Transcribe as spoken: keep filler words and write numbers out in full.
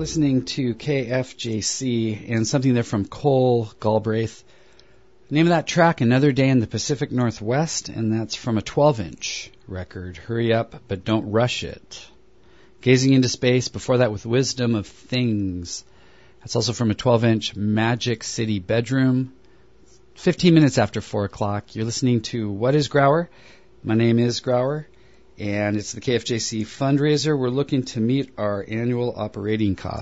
listening to K F J C and something there from Cole Galbraith. Name of that track, Another Day in the Pacific Northwest, and that's from a twelve-inch record, Hurry Up But Don't Rush It. Gazing Into Space, before that with Wisdom of Things. That's also from a twelve-inch, Magic City Bedroom. fifteen minutes after four o'clock, you're listening to What is Grauer? My name is Grauer, and it's the K F J C fundraiser. We're looking to meet our annual operating costs.